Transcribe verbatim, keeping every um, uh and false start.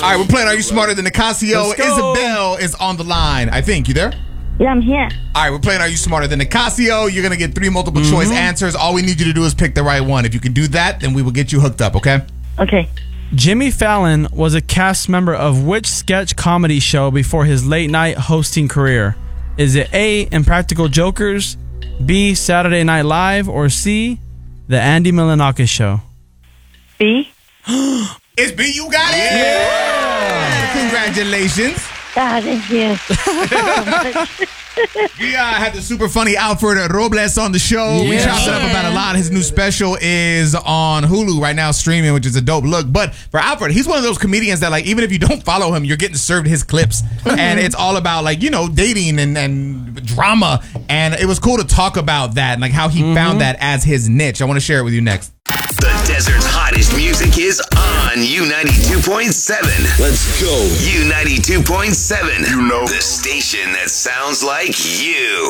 All right, we're playing Are You Smarter Than Nicasio? Let's go. Isabel is on the line. I think. You there? Yeah, I'm here. All right, we're playing Are You Smarter Than Nicasio? You're going to get three multiple choice Mm-hmm. answers. All we need you to do is pick the right one. If you can do that, then we will get you hooked up, okay? Okay. Jimmy Fallon was a cast member of which sketch comedy show before his late night hosting career? Is it A, Impractical Jokers, B, Saturday Night Live, or C, The Andy Milonakis Show? B. It's B, you got it? Yeah! Congratulations. Ah, thank you. We uh, had the super funny Alfred Robles on the show. We Yeah. chopped it up about a lot. His new special is on Hulu right now streaming, which is a dope look. But for Alfred, he's one of those comedians that, like, even if you don't follow him, you're getting served his clips. And it's all about, like, you know, dating and, and drama. And it was cool to talk about that and, like, how he found that as his niche. I want to share it with you next. The desert's hottest music is on U ninety-two point seven. Let's go. U ninety-two point seven. You know. The station that sounds like you.